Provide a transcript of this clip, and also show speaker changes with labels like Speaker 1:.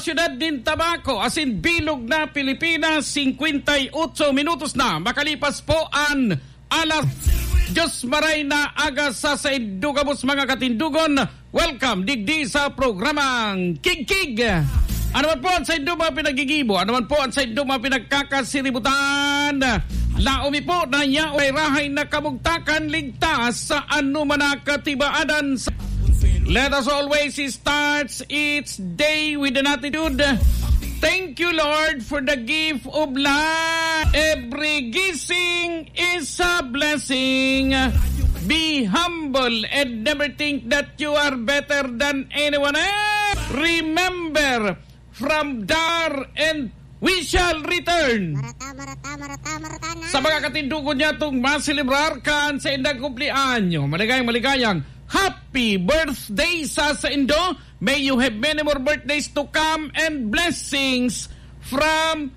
Speaker 1: siyudad din Tabaco, as in bilog na Pilipinas, 58 minutos na. Makalipas po ang alas Diyos maray na aga sa idugamos mga katindugon. Welcome digdi sa programang Kig-Kig. Ano man po ang sa idong mga pinagigibo, ano man po ang sa idong mga pinagkakasiributan. Laumi po na niya ay rahay na kamugtakan ligtas sa anuman na katibaadan. Let us always start each day with an attitude. Thank you, Lord, for the gift of life. Every gising is a blessing. Be humble and never think that you are better than anyone else. Remember, from there and we shall return.
Speaker 2: Marata.
Speaker 1: Sa mga katindugo niya itong masilibrar kan sa indang kumplianyo. Maligayang happy birthday sa Indo. May you have many more birthdays to come and blessings from